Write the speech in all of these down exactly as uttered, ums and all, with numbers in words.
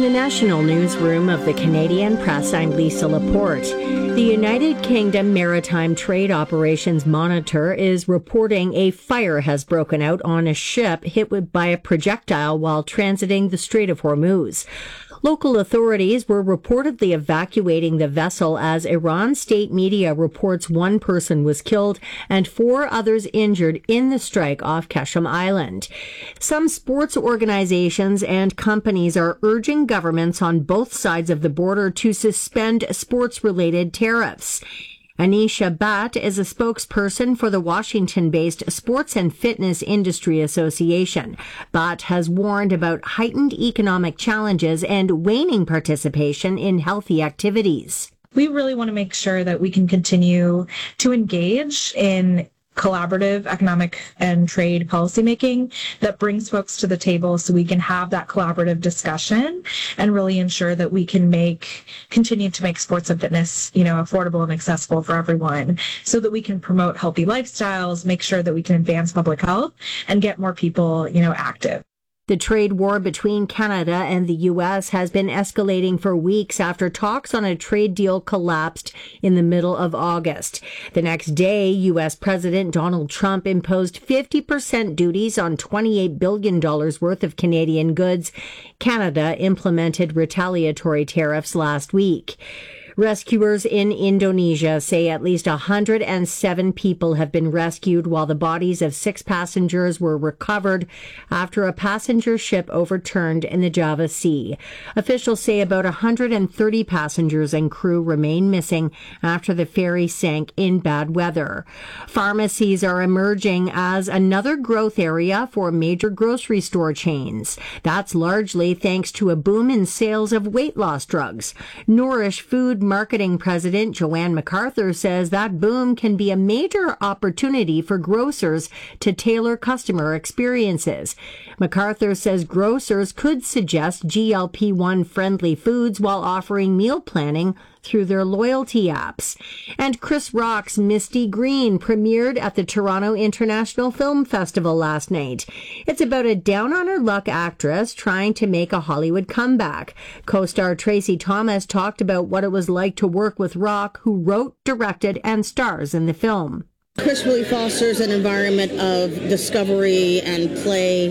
the national newsroom of the Canadian Press, I'm Lisa Laporte. The United Kingdom Maritime Trade Operations Monitor is reporting a fire has broken out on a ship hit by a projectile while transiting the Strait of Hormuz. Local authorities were reportedly evacuating the vessel as Iran state media reports one person was killed and four others injured in the strike off Keshem Island. Some sports organizations and companies are urging governments on both sides of the border to suspend sports-related tariffs. Anisha Bhatt is a spokesperson for the Washington-based Sports and Fitness Industry Association. Bhatt has warned about heightened economic challenges and waning participation in healthy activities. We really want to make sure that we can continue to engage in collaborative economic and trade policymaking that brings folks to the table so we can have that collaborative discussion and really ensure that we can make, continue to make sports and fitness, you know, affordable and accessible for everyone so that we can promote healthy lifestyles, make sure that we can advance public health and get more people, you know, active. The trade war between Canada and the U S has been escalating for weeks after talks on a trade deal collapsed in the middle of August. The next day, U S President Donald Trump imposed fifty percent duties on twenty-eight billion dollars worth of Canadian goods. Canada implemented retaliatory tariffs last week. Rescuers in Indonesia say at least one hundred seven people have been rescued while the bodies of six passengers were recovered after a passenger ship overturned in the Java Sea. Officials say about one hundred thirty passengers and crew remain missing after the ferry sank in bad weather. Pharmacies are emerging as another growth area for major grocery store chains. That's largely thanks to a boom in sales of weight loss drugs. Nourish Food Marketing President Joanne MacArthur says that boom can be a major opportunity for grocers to tailor customer experiences. MacArthur says grocers could suggest G L P one friendly foods while offering meal planning through their loyalty apps. And Chris Rock's Misty Green premiered at the Toronto International Film Festival last night. It's about a down-on-her-luck actress trying to make a Hollywood comeback. Co-star Tracy Thomas talked about what it was like to work with Rock, who wrote, directed, and stars in the film. Chris really fosters an environment of discovery and play,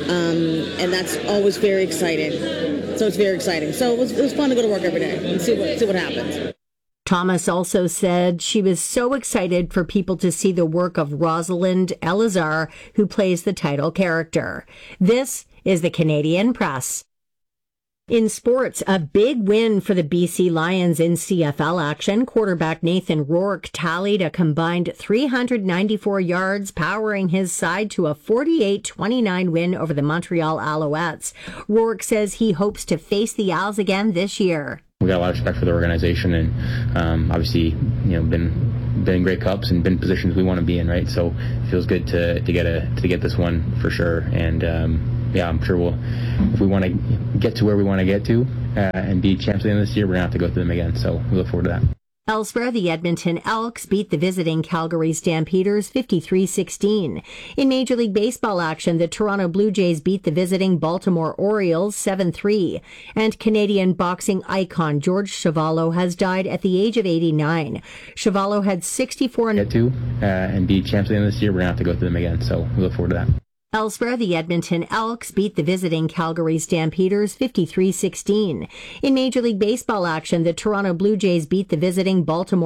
um, and that's always very exciting. So it's very exciting. So it was, it was fun to go to work every day and see what, see what happens. Thomas also said she was so excited for people to see the work of Rosalind Elazar, who plays the title character. This is the Canadian Press. In sports, a big win for the B C Lions in C F L action. Quarterback Nathan Rourke tallied a combined three hundred ninety-four yards, powering his side to a forty-eight twenty-nine win over the Montreal Alouettes. Rourke says he hopes to face the Owls again this year. We got a lot of respect for the organization, and um, obviously, you know, been been in Grey Cups and been in positions we want to be in, right? So it feels good to to get a to get this one for sure, and. Um, Yeah, I'm sure we'll, if we want to get to where we want to get to uh, and be champs this year, we're going to have to go through them again. So we look forward to that. Elsewhere, the Edmonton Elks beat the visiting Calgary Stampeders fifty-three sixteen. In Major League Baseball action, the Toronto Blue Jays beat the visiting Baltimore Orioles seven three. And Canadian boxing icon George Chuvalo has died at the age of eighty-nine. Chuvalo had sixty-four... Get to uh, and be champs this year, we're going to have to go through them again. So we look forward to that. Elsewhere, the Edmonton Elks beat the visiting Calgary Stampeders fifty-three sixteen. In Major League Baseball action, the Toronto Blue Jays beat the visiting Baltimore